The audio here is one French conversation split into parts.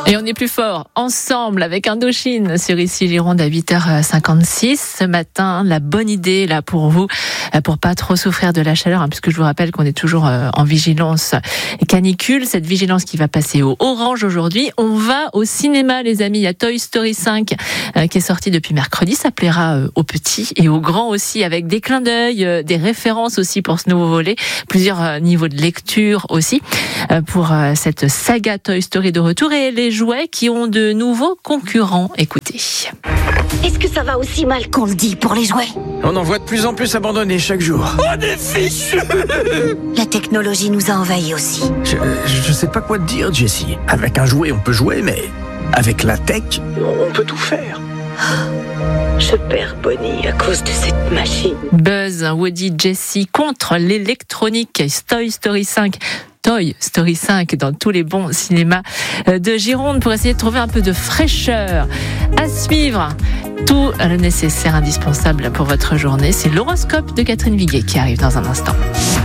Et on est plus fort ensemble avec Indochine sur Ici Gironde à 8h56. Ce matin, la bonne idée là pour vous, pour pas trop souffrir de la chaleur, puisque je vous rappelle qu'on est toujours en vigilance canicule. Cette vigilance qui va passer au orange aujourd'hui. On va au cinéma, les amis. Il y a Toy Story 5 qui est sorti depuis mercredi. Ça plaira aux petits et aux grands aussi, avec des clins d'œil, des références aussi pour ce nouveau volet, plusieurs niveaux de lecture aussi pour cette saga Toy Story de retour, et les jouets qui ont de nouveaux concurrents. Écoutez. Est-ce que ça va aussi mal qu'on le dit pour les jouets ? On en voit de plus en plus abandonnés chaque jour. Oh, des fichus ! La technologie nous a envahis aussi. Je sais pas quoi te dire, Jessie. Avec un jouet, on peut jouer, mais avec la tech, on peut tout faire. Je perds Bonnie à cause de cette machine. Buzz, Woody, Jessie contre l'électronique. Toy Story 5. Toy Story 5 dans tous les bons cinémas de Gironde pour essayer de trouver un peu de fraîcheur. À suivre, tout le nécessaire, indispensable pour votre journée. C'est l'horoscope de Catherine Viguet qui arrive dans un instant.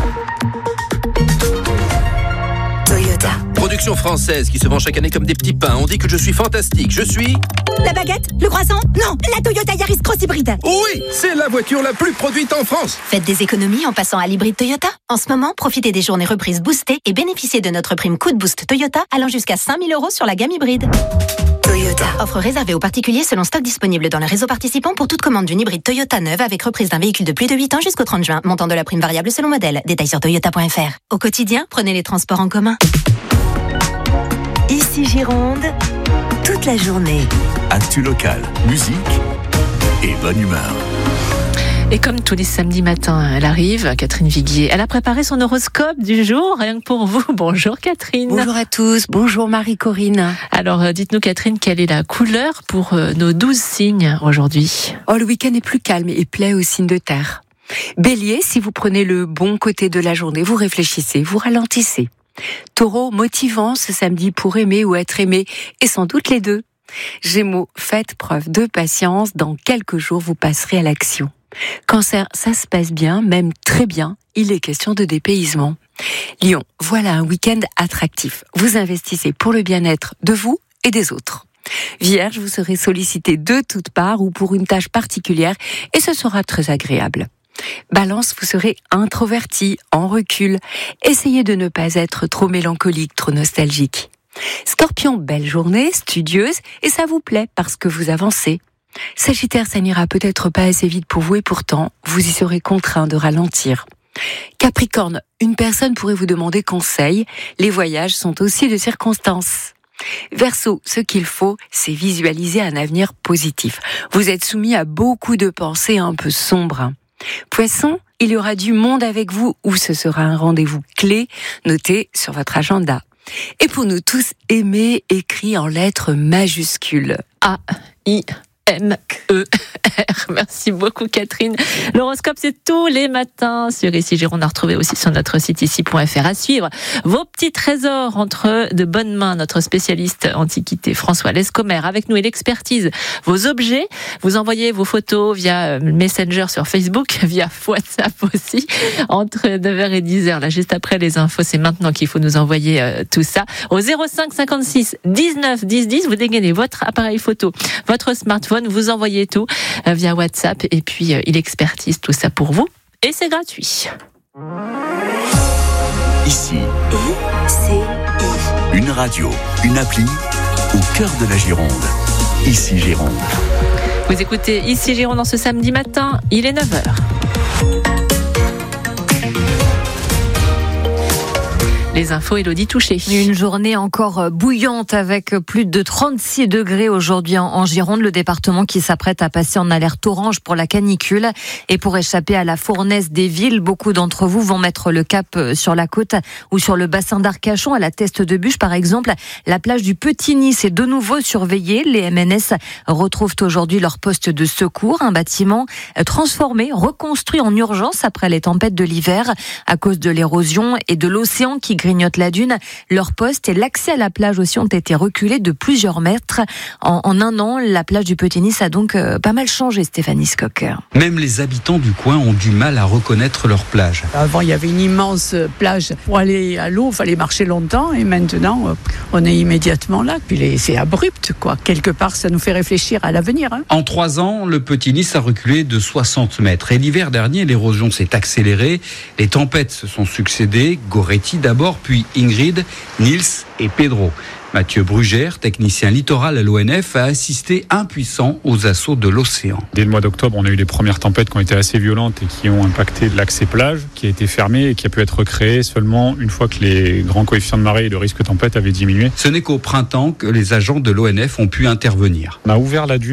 Toyota. Production française qui se vend chaque année comme des petits pains. On dit que je suis fantastique. Je suis... La baguette ? Le croissant ? Non, la Toyota Yaris Cross Hybride. Oui, c'est la voiture la plus produite en France. Faites des économies en passant à l'hybride Toyota. En ce moment, profitez des journées reprises boostées et bénéficiez de notre prime coup de boost Toyota allant jusqu'à 5 000 € sur la gamme hybride. Toyota. Offre réservée aux particuliers selon stock disponible dans le réseau participant pour toute commande d'une hybride Toyota neuve avec reprise d'un véhicule de plus de 8 ans jusqu'au 30 juin. Montant de la prime variable selon modèle. Détails sur toyota.fr. Au quotidien, prenez les transports en commun. Ici Gironde, toute la journée. Actu local, musique et bonne humeur. Et comme tous les samedis matins, elle arrive, Catherine Viguier. Elle a préparé son horoscope du jour, rien que pour vous. Bonjour Catherine. Bonjour à tous, bonjour Marie-Corinne. Alors dites-nous Catherine, quelle est la couleur pour nos 12 signes aujourd'hui ? Oh, le week-end est plus calme et plaît aux signes de terre. Bélier, si vous prenez le bon côté de la journée, vous réfléchissez, vous ralentissez. Taureau, motivant ce samedi pour aimer ou être aimé, et sans doute les deux. Gémeaux, faites preuve de patience, dans quelques jours vous passerez à l'action. Cancer, ça se passe bien, même très bien, il est question de dépaysement. Lion, voilà un week-end attractif. Vous investissez pour le bien-être de vous et des autres. Vierge, vous serez sollicité de toutes parts ou pour une tâche particulière et ce sera très agréable. Balance, vous serez introverti, en recul. Essayez de ne pas être trop mélancolique, trop nostalgique. Scorpion, belle journée, studieuse, et ça vous plaît parce que vous avancez. Sagittaire, ça n'ira peut-être pas assez vite pour vous et pourtant, vous y serez contraint de ralentir. Capricorne, une personne pourrait vous demander conseil. Les voyages sont aussi de circonstances. Verseau, ce qu'il faut, c'est visualiser un avenir positif. Vous êtes soumis à beaucoup de pensées un peu sombres. Poisson, il y aura du monde avec vous ou ce sera un rendez-vous clé noté sur votre agenda. Et pour nous tous, aimer écrit en lettres majuscules. A-I-M-E-R. Merci beaucoup Catherine. L'horoscope, c'est tous les matins sur Ici Gironde, à retrouver aussi sur notre site ici.fr. À suivre vos petits trésors entre de bonnes mains. Notre spécialiste antiquité François Lescomer avec nous et l'expertise. Vos objets, vous envoyez vos photos via Messenger sur Facebook, via WhatsApp aussi, entre 9h et 10h. Là, juste après les infos, c'est maintenant qu'il faut nous envoyer tout ça. Au 05 56 19 10 10, vous dégainez votre appareil photo, votre smartphone, vous envoyez tout via WhatsApp et puis il expertise tout ça pour vous et c'est gratuit. Ici, I-C-I. une radio, une appli au cœur de la Gironde. Ici Gironde. Vous écoutez Ici Gironde en ce samedi matin, il est 9h. Les infos, Élodie Touché. Une journée encore bouillante avec plus de 36 degrés aujourd'hui en Gironde. Le département qui s'apprête à passer en alerte orange pour la canicule. Et pour échapper à la fournaise des villes, beaucoup d'entre vous vont mettre le cap sur la côte ou sur le bassin d'Arcachon, à la Teste de Bûche par exemple. La plage du Petit Nice est de nouveau surveillée. Les MNS retrouvent aujourd'hui leur poste de secours. Un bâtiment transformé, reconstruit en urgence après les tempêtes de l'hiver à cause de l'érosion et de l'océan qui grille grignotent la dune. Leur poste et l'accès à la plage aussi ont été reculés de plusieurs mètres. En un an, la plage du Petit-Nice a donc pas mal changé, Stéphanie Skocker. Même les habitants du coin ont du mal à reconnaître leur plage. Avant, il y avait une immense plage. Pour aller à l'eau, il fallait marcher longtemps. Et maintenant, on est immédiatement là. Puis c'est abrupt, quoi. Quelque part, ça nous fait réfléchir à l'avenir. En 3 ans, le Petit-Nice a reculé de 60 mètres. Et l'hiver dernier, l'érosion s'est accélérée. Les tempêtes se sont succédées. Goretti d'abord, puis Ingrid, Nils et Pedro. Mathieu Brugère, technicien littoral à l'ONF, a assisté impuissant aux assauts de l'océan. Dès le mois d'octobre, on a eu les premières tempêtes qui ont été assez violentes et qui ont impacté l'accès plage, qui a été fermé et qui a pu être recréé seulement une fois que les grands coefficients de marée et de risque de tempête avaient diminué. Ce n'est qu'au printemps que les agents de l'ONF ont pu intervenir. On a ouvert la dune